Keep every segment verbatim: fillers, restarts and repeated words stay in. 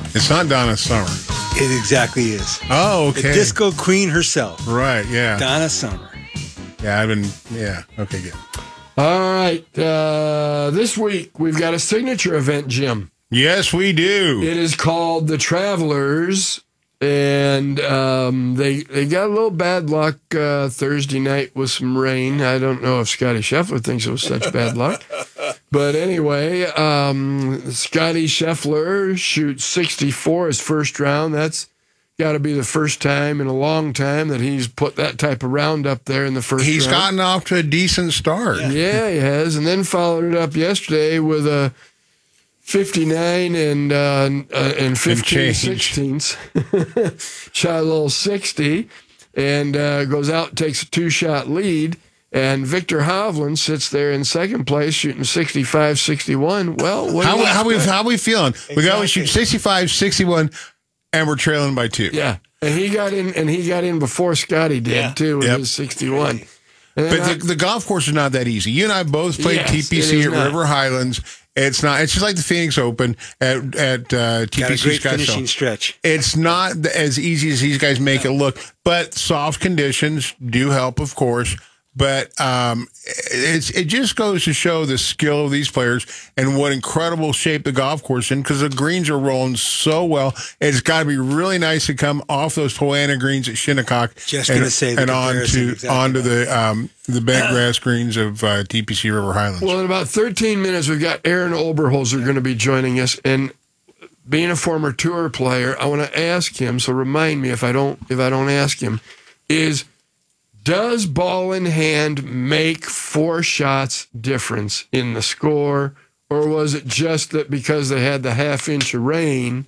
It's not Donna Summer. It exactly is. Oh, okay. The disco queen herself. Right, yeah. Donna Summer. Yeah, I've been, yeah. Okay, good. All right. Uh, this week, we've got a signature event, Jim. Yes, we do. It is called The Travelers, and um, they they got a little bad luck uh, Thursday night with some rain. I don't know if Scotty Scheffler thinks it was such bad luck. But anyway, um, Scotty Scheffler shoots sixty-four his first round. That's got to be the first time in a long time that he's put that type of round up there in the first He's round. gotten off to a decent start. Yeah. yeah, he has. And then followed it up yesterday with a fifty-nine and uh, uh, and fifteen sixteenths. Shot a little sixty and uh, goes out, takes a two-shot lead. And Victor Hovland sits there in second place shooting sixty-five sixty-one. Well, what how, do how, we, how we feeling? Exactly. We got to shoot sixty-five sixty-one, and we're trailing by two. Yeah, and he got in, and he got in before Scotty did yeah. too with yep. his sixty-one. But I, the, the golf course is not that easy. You and I both played yes, T P C at not. River Highlands. It's not. It's just like the Phoenix Open at at uh, T P C. Got a great Scottsdale. finishing stretch. It's not as easy as these guys make no. it look. But soft conditions do help, of course. But um, it's it just goes to show the skill of these players and what incredible shape the golf course in, because the greens are rolling so well. It's got to be really nice to come off those Joanna greens at Shinnecock just and, gonna say the and onto exactly onto right. the um, the bent grass greens of uh, T P C River Highlands. Well, in about thirteen minutes, we've got Aaron Oberholzer going to be joining us, and being a former tour player, I want to ask him. So remind me if I don't if I don't ask him is. Does ball in hand make four shots difference in the score, or was it just that because they had the half inch of rain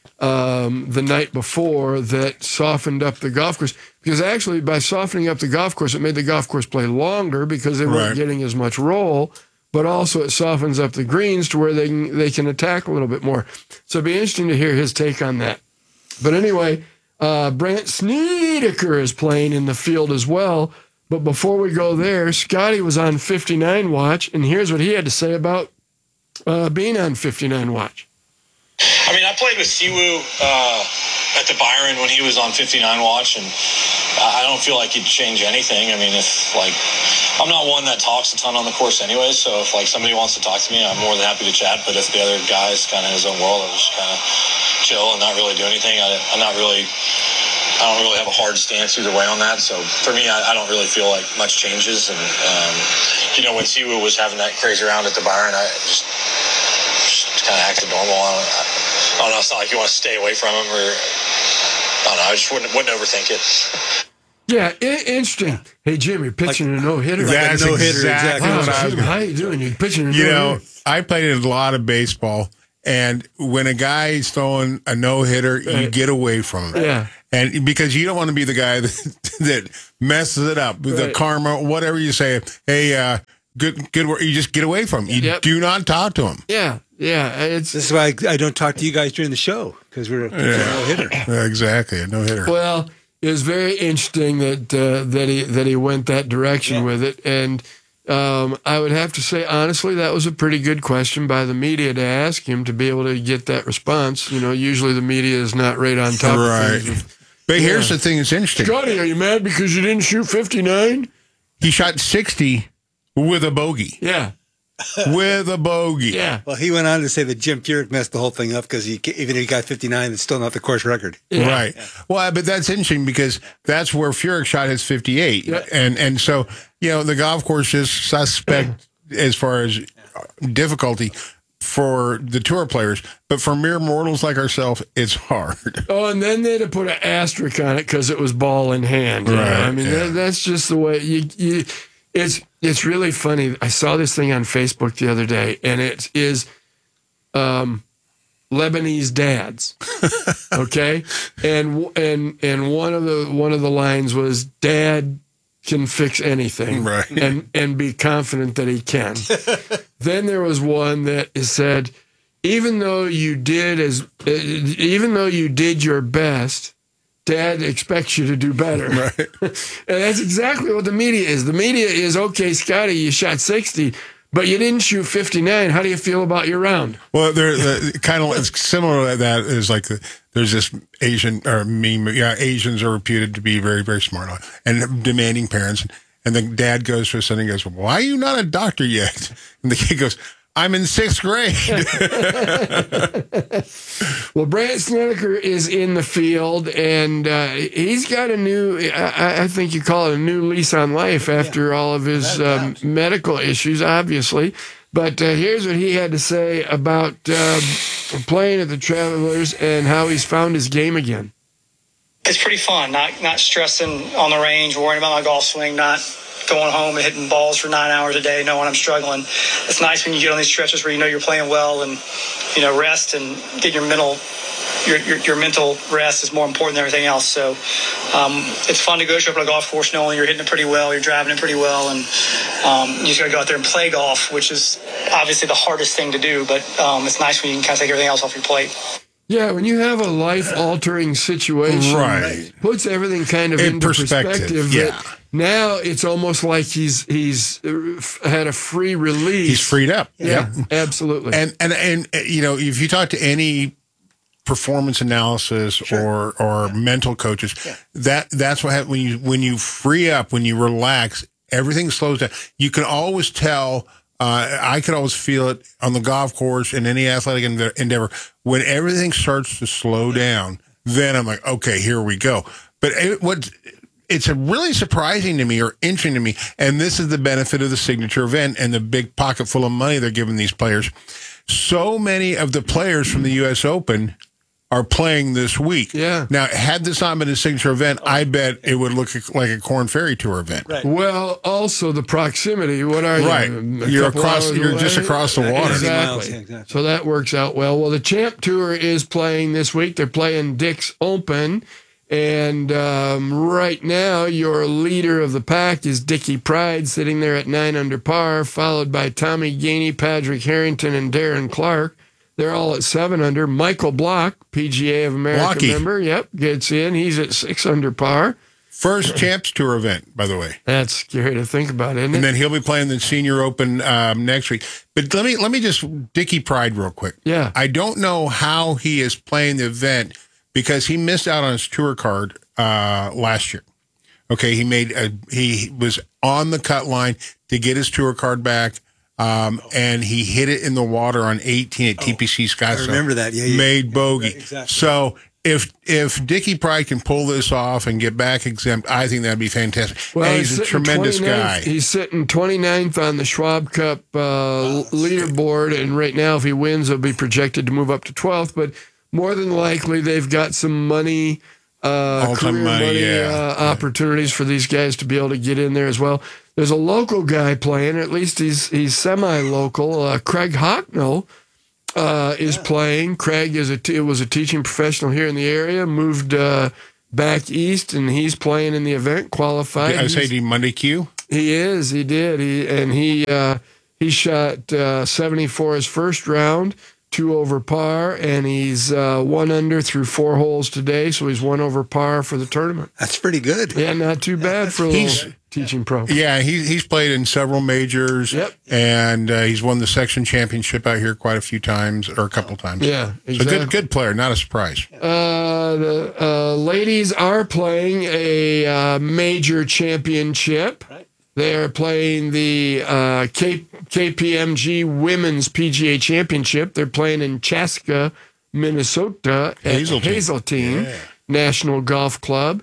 um, the night before that softened up the golf course? Because actually, by softening up the golf course, it made the golf course play longer because they weren't right. getting as much roll, but also it softens up the greens to where they can, they can attack a little bit more. So it'd be interesting to hear his take on that. But anyway... Uh, Brant Snedeker is playing in the field as well. But before we go there, Scotty was on fifty-nine watch, and here's what he had to say about uh, being on fifty-nine watch. I mean, I played with Siwoo uh, at the Byron when he was on fifty-nine watch, and I don't feel like he'd change anything. I mean, if, like, I'm not one that talks a ton on the course anyway, so if, like, somebody wants to talk to me, I'm more than happy to chat. But if the other guy's kind of in his own world, I'm just kind of chill and not really do anything. I, I'm not really, I don't really have a hard stance either way on that. So for me, I, I don't really feel like much changes. And, um, you know, when Siwoo was having that crazy round at the Byron, I just, just kind of acted normal. I don't, I, I don't know. It's not like you want to stay away from him or, I don't know. I just wouldn't, wouldn't overthink it. Yeah, I- interesting. Hey, Jim, you're pitching like, a no-hitter. Like that's a no-hitter, exactly, exactly wow, what I was Jim, how you doing? You're pitching a you no-hitter. know, I played a lot of baseball, and when a guy is throwing a no-hitter, right. you get away from him. Yeah. And because you don't want to be the guy that, that messes it up, right. the karma, whatever you say. Hey, uh, good good work. You just get away from him. You yep. do not talk to him. Yeah, yeah. It's, this is why I, I don't talk to you guys during the show, because we're a yeah. no-hitter. Yeah, exactly, a no-hitter. Well, it was very interesting that uh, that he that he went that direction yeah. with it, and um, I would have to say honestly that was a pretty good question by the media to ask him to be able to get that response. You know, usually the media is not right on top right. of things. But yeah. here's the thing that's interesting. Scotty, are you mad because you didn't shoot fifty-nine? He shot sixty with a bogey. Yeah. With a bogey. Yeah. Well, he went on to say that Jim Furyk messed the whole thing up because he, even if he got fifty-nine, it's still not the course record. Yeah. Right. Yeah. Well, but that's interesting because that's where Furyk shot his fifty-eight. Yeah. And and so, you know, the golf course is suspect as far as difficulty for the tour players, but for mere mortals like ourselves, it's hard. Oh, and then they'd have put an asterisk on it because it was ball in hand. Right. Know? I mean, yeah. that, that's just the way you, you it's, it's really funny. I saw this thing on Facebook the other day, and it is um, Lebanese dads. Okay, and and and one of the one of the lines was, "Dad can fix anything," right? And and be confident that he can. Then there was one that said, "Even though you did as, even though you did your best, Dad expects you to do better." Right. And that's exactly what the media is. The media is, okay, Scotty, you shot sixty, but you didn't shoot fifty-nine. How do you feel about your round? Well, they're the, kind of it's similar to that is like the, there's this Asian or meme. Yeah, Asians are reputed to be very, very smart and demanding parents. And the dad goes to his son and goes, "Why are you not a doctor yet?" And the kid goes, "I'm in sixth grade." Well, Brandt Snedeker is in the field, and uh, he's got a new, I, I think you call it a new lease on life after yeah. all of his um, medical issues, obviously. But uh, here's what he had to say about uh, playing at the Travelers and how he's found his game again. It's pretty fun, not not stressing on the range, worrying about my golf swing, not going home and hitting balls for nine hours a day, knowing I'm struggling. It's nice when you get on these stretches where you know you're playing well and, you know, rest and get your mental your your, your mental rest is more important than everything else. So um, it's fun to go show up at a golf course knowing you're hitting it pretty well, you're driving it pretty well, and um, you just got to go out there and play golf, which is obviously the hardest thing to do, but um, it's nice when you can kind of take everything else off your plate. Yeah, when you have a life-altering situation, right. puts everything kind of in into perspective. perspective Yeah. Now it's almost like he's he's had a free release. He's freed up. Yeah, yeah. absolutely. And and and you know, if you talk to any performance analysis sure. or or yeah. mental coaches, yeah. that that's what happens when you when you free up, when you relax, everything slows down. You can always tell. Uh, I could always feel it on the golf course in any athletic endeavor. When everything starts to slow down, then I'm like, okay, here we go. But it, what it's a really surprising to me or interesting to me, and this is the benefit of the signature event and the big pocket full of money they're giving these players. So many of the players from the U S Open are playing this week. Yeah. Now, had this not been a signature event, I bet it would look like a Corn Ferry Tour event. Right. Well, also the proximity. What are right. you? Right. You're across. You're away? just across the water. Exactly. Yeah, exactly. So that works out well. Well, the Champ Tour is playing this week. They're playing Dick's Open. And um, right now, your leader of the pack is Dickie Pride, sitting there at nine under par, followed by Tommy Gainey, Patrick Harrington, and Darren Clark. They're all at seven under. Michael Block, P G A of America Blocky. member, yep, gets in. He's at six under par. First Champs Tour event, by the way. That's scary to think about, isn't it? And then he'll be playing the Senior Open um, next week. But let me let me just Dickie Pride real quick. Yeah. I don't know how he is playing the event because he missed out on his tour card uh, last year. Okay, he made a, he was on the cut line to get his tour card back. Um, and he hit it in the water on eighteen at T P C Scottsdale. I remember that. Yeah, yeah. Made bogey. Right, exactly. So if if Dickie Pride can pull this off and get back exempt, I think that'd be fantastic. Well, and he's, he's a tremendous guy. He's sitting twenty-ninth on the Schwab Cup uh, oh, leaderboard, and right now, if he wins, he'll be projected to move up to twelfth. But more than likely, they've got some money. Uh, career money, money yeah. uh, opportunities for these guys to be able to get in there as well. There's a local guy playing, or at least he's he's semi-local. Uh, Craig Hocknell uh, is yeah. playing. Craig is a t- was a teaching professional here in the area, moved uh, back east, and he's playing in the event, qualified. Did I say the Monday Q? He is. He did. He and he uh, he shot uh, seventy-four his first round. Two over par, and he's uh, one under through four holes today, so he's one over par for the tournament. That's pretty good. Yeah, not too bad yeah, for a he's, little teaching pro. Yeah, he, he's played in several majors, yep. and uh, he's won the section championship out here quite a few times, or a couple times. Yeah, exactly. So good, good player, not a surprise. Uh, the uh, ladies are playing a uh, major championship. Right. They are playing the uh, K- KPMG Women's P G A Championship. They're playing in Chaska, Minnesota at Hazeltine, Hazeltine yeah. National Golf Club.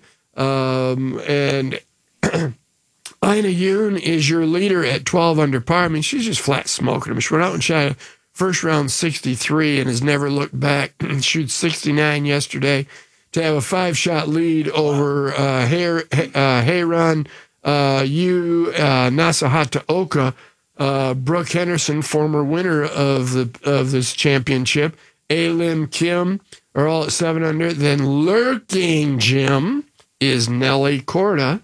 Um, and Ina Yoon is your leader at twelve under par. I mean, she's just flat smoking them. She went out and shot a first round sixty-three and has never looked back. Shoots sixty-nine yesterday to have a five-shot lead over uh, Hay- uh, Hayron Uh, you, uh, Nasahata Oka, uh, Brooke Henderson, former winner of the of this championship, A. Lim Kim are all at seven under. Then lurking Jim is Nelly Corda.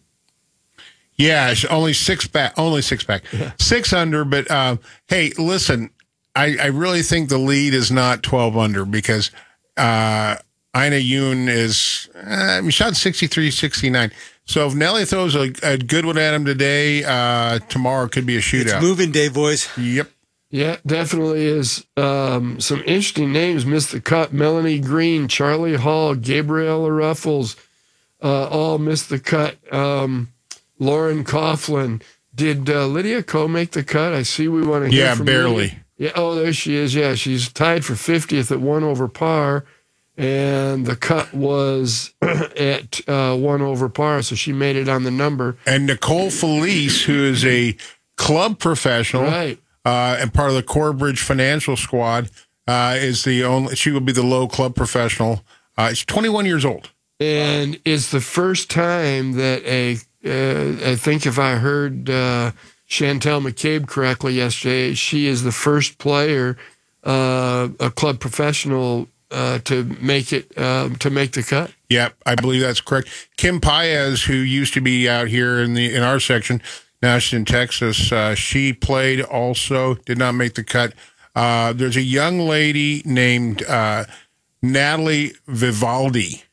Yeah, only six back. Only six back. Yeah. Six under. But uh, hey, listen, I, I really think the lead is not twelve under because uh, Ina Yoon is uh, I mean, shot sixty-three, sixty-nine. So if Nelly throws a, a good one at him today, uh, tomorrow could be a shootout. It's moving day, boys. Yep. Yeah, definitely is. Um, some interesting names missed the cut. Melanie Green, Charlie Hall, Gabriella Ruffles, uh, all missed the cut. Um, Lauren Coughlin. Did uh, Lydia Ko make the cut? I see we want to hear Yeah, from barely. Lydia. Yeah, oh, there she is. Yeah, she's tied for fiftieth at one over par, and the cut was at uh, one over par, so she made it on the number. And Nicole Felice, who is a club professional, Right. Uh, and part of the Corebridge Financial Squad, uh, is the only. She will be the low club professional. Uh, she's twenty-one years old, And it's the first time that a, uh, I think if I heard uh, Chantel McCabe correctly yesterday, she is the first player, uh, a club professional, uh, to make it um, to make the cut. Yep, I believe that's correct. Kim Paez, who used to be out here in the in our section, now she's in Texas. Uh, she played also, did not make the cut. Uh, there's a young lady named uh, Natalie Vivaldi,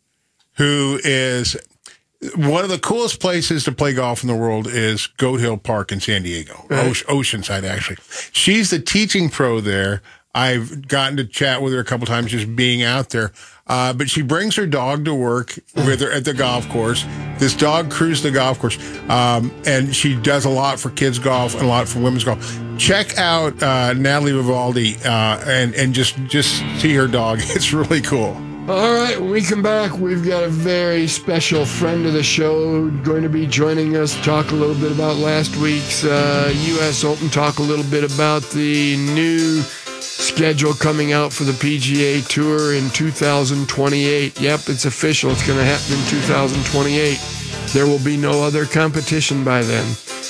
who is one of the coolest places to play golf in the world is Goat Hill Park in San Diego, Right. Oce- Oceanside, actually. She's the teaching pro there. I've gotten to chat with her a couple times just being out there. Uh, but she brings her dog to work with her at the golf course. This dog cruises the golf course. Um, and she does a lot for kids golf and a lot for women's golf. Check out uh, Natalie Vivaldi uh, and, and just, just see her dog. It's really cool. All right, when we come back, we've got a very special friend of the show going to be joining us, talk a little bit about last week's uh, U S Open, talk a little bit about the new schedule coming out for the P G A Tour in two thousand twenty-eight. Yep, it's official. It's going to happen in two thousand twenty-eight. There will be no other competition by then.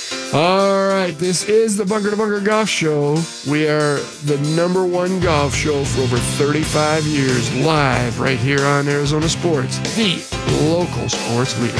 All right, this is the Bunker to Bunker Golf Show. We are the number one golf show for over thirty-five years, live right here on Arizona Sports, the local sports leader.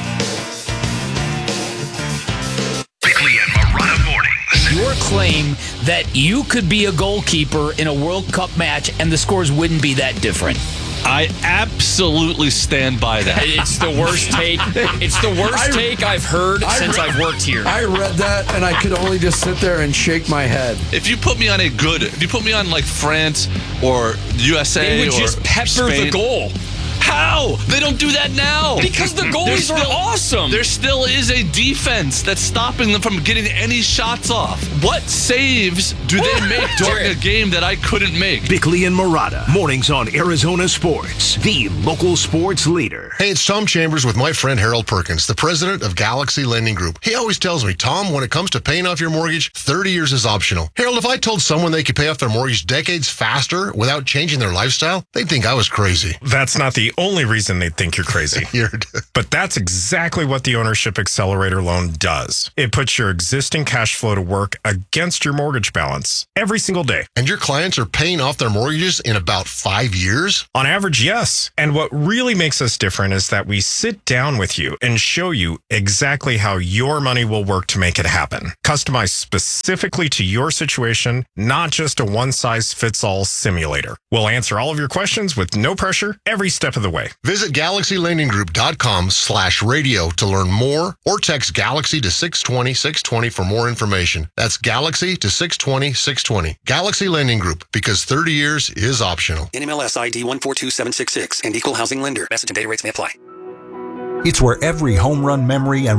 Bickley and Marotta mornings. Your claim that you could be a goalkeeper in a World Cup match and the scores wouldn't be that different. I absolutely stand by that. It's the worst take. It's the worst I- take I've heard I since read- I've worked here. I read that and I could only just sit there and shake my head. If you put me on a good, if you put me on like France or U S A They would or just pepper Spain, the goal. How? They don't do that now. Because the goalies There's are still- awesome. There still is a defense that's stopping them from getting any shots off. What saves do they make during a game that I couldn't make? Bickley and Marotta mornings on Arizona Sports, the local sports leader. Hey, it's Tom Chambers with my friend Harold Perkins, the president of Galaxy Lending Group. He always tells me, Tom, when it comes to paying off your mortgage, thirty years is optional. Harold, if I told someone they could pay off their mortgage decades faster without changing their lifestyle, they'd think I was crazy. That's not the only reason they think you're crazy. You're But that's exactly what the Ownership Accelerator loan does. It puts your existing cash flow to work against your mortgage balance every single day. And your clients are paying off their mortgages in about five years? On average, yes. And what really makes us different is that we sit down with you and show you exactly how your money will work to make it happen. Customized specifically to your situation, not just a one-size-fits-all simulator. We'll answer all of your questions with no pressure every step of the way. Visit galaxy lending group dot com slash radio to learn more or text Galaxy to six twenty, six twenty for more information. That's Galaxy to six twenty, six twenty. Galaxy Lending Group, because thirty years is optional. N M L S I D one four two seven six six and Equal Housing Lender. Message and data rates may apply. It's where every home run memory and